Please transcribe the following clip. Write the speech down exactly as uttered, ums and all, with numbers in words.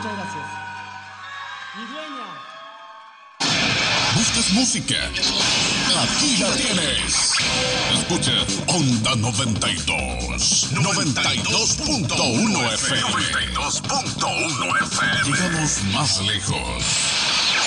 Muchas gracias. Mi dueña. ¿Buscas música? Aquí la tienes. Escucha Onda noventa y dos. noventa y dos punto uno F M. noventa y dos punto uno F M. Llegamos más lejos.